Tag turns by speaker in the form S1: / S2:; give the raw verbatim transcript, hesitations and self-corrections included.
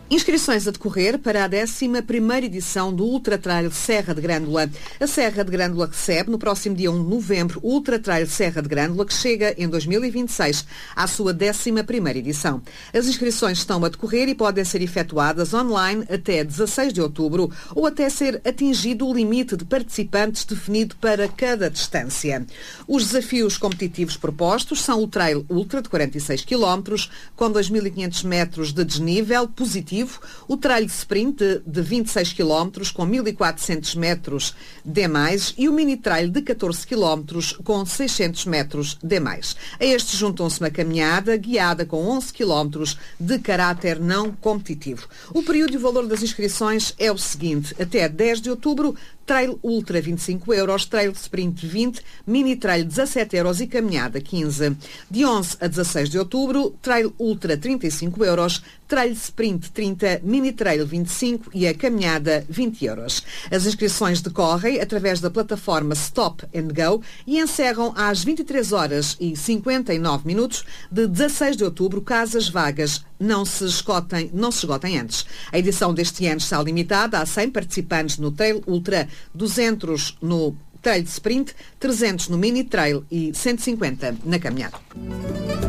S1: Inscrições a decorrer para a décima primeira edição do Ultra Trail Serra de Grândola. A Serra de Grândola recebe, no próximo dia um de novembro, o Ultra Trail Serra de Grândola, que chega em dois mil e vinte e seis à sua décima primeira edição. As inscrições estão a decorrer e podem ser efetuadas online até dezasseis de outubro ou até ser atingido o limite de participantes definido para cada distância. Os desafios competitivos propostos são o Trail Ultra de quarenta e seis quilómetros, com dois mil e quinhentos metros de desnível positivo, o Trail Sprint de, de vinte e seis quilómetros com mil e quatrocentos metros D mais, e o Mini Trail de catorze quilómetros com seiscentos metros D mais. A estes juntam-se uma caminhada guiada com onze quilómetros de caráter não competitivo. O período e o valor das inscrições é o seguinte: até dez de outubro, Trail Ultra vinte e cinco euros, Trail Sprint vinte, Mini Trail dezassete euros e caminhada quinze. De onze a dezasseis de outubro, Trail Ultra trinta e cinco euros, Trail Sprint trinta, Mini Trail vinte e cinco e a caminhada vinte euros. As inscrições decorrem através da plataforma Stop and Go e encerram às vinte e três horas e cinquenta e nove minutos de dezasseis de outubro, caso as vagas não se esgotem, não se esgotem antes. A edição deste ano está limitada a cem participantes no Trail Ultra, duzentos no Trail Sprint, trezentos no Mini Trail e cento e cinquenta na caminhada.